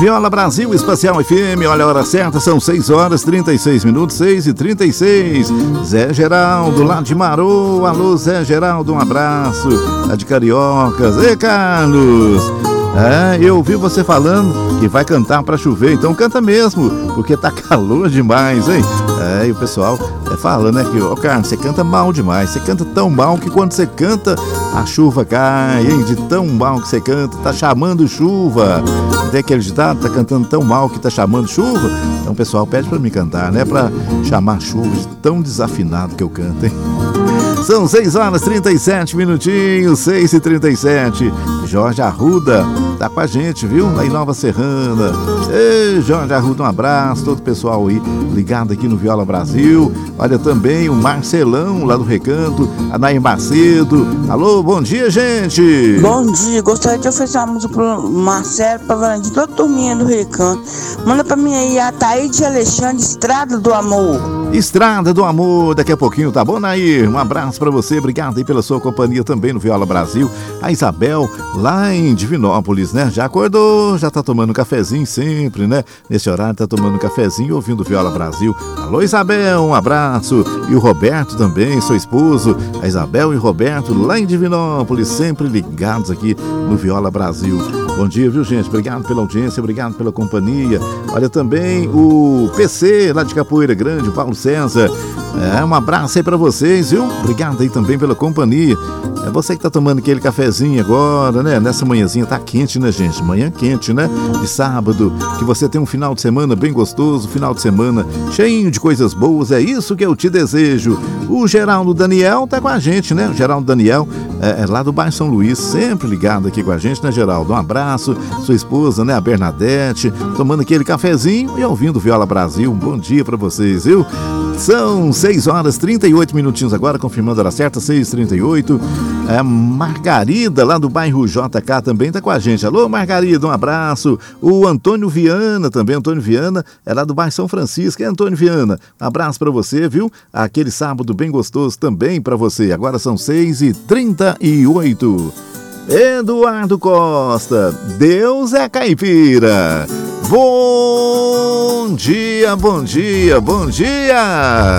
Viola Brasil, Espacial FM, olha a hora certa, são 6h36, 6h36. Zé Geraldo, lá de Marô, alô Zé Geraldo, um abraço, lá de Cariocas. Ei, Carlos, eu ouvi você falando que vai cantar pra chover, então canta mesmo, porque tá calor demais, hein? E o pessoal fala, né, que, Carlos, você canta mal demais, você canta tão mal que quando você canta, a chuva cai, hein? De tão mal que você canta, tá chamando chuva. Tem aquele ditado, tá cantando tão mal que tá chamando chuva. Então o pessoal pede pra me cantar, né, pra chamar chuva de tão desafinado que eu canto, hein? São 6h37, 6h37. Jorge Arruda tá com a gente, viu? Lá em Nova Serrana. Ei, Jorge Arruda, um abraço. Todo o pessoal aí ligado aqui no Viola Brasil. Olha também o Marcelão lá do Recanto, a Nair Macedo. Alô, bom dia, gente. Bom dia, gostaria de oferecer uma música pro Marcelo, pra Valentim, toda a turminha do Recanto. Manda pra mim aí a Taíde Alexandre, Estrada do Amor. Estrada do Amor, daqui a pouquinho, tá bom, Nair? Um abraço pra você, obrigado aí pela sua companhia também no Viola Brasil. A Isabel, lá em Divinópolis, né? Já acordou, já tá tomando um cafezinho sempre, né? Nesse horário tá tomando um cafezinho, ouvindo Viola Brasil. Alô, Isabel, um abraço. E o Roberto também, seu esposo, a Isabel e o Roberto, lá em Divinópolis, sempre ligados aqui no Viola Brasil. Bom dia, viu, gente? Obrigado pela audiência, obrigado pela companhia. Olha também o PC, lá de Capoeira Grande, o Paulo César. Um abraço aí pra vocês, viu? Obrigado aí também pela companhia. É você que tá tomando aquele cafezinho agora, né? Nessa manhãzinha tá quente, né, gente? Manhã quente, né? De sábado. Que você tenha um final de semana bem gostoso, final de semana cheio de coisas boas. É isso que eu te desejo. O Geraldo Daniel tá com a gente, né? O Geraldo Daniel é lá do bairro São Luís, sempre ligado aqui com a gente, né, Geraldo? Um abraço. Sua esposa, né, a Bernadette, tomando aquele cafezinho e ouvindo Viola Brasil. Um bom dia pra vocês, viu? São 6h38 agora, confirmando a hora certa, 6h38. Margarida, lá do bairro JK, também tá com a gente. Alô, Margarida, um abraço. O Antônio Viana também, Antônio Viana, é lá do bairro São Francisco. Antônio Viana, um abraço pra você, viu? Aquele sábado bem gostoso também pra você. Agora são 6h38. Eduardo Costa, Deus é caipira. Bom dia, bom dia, bom dia!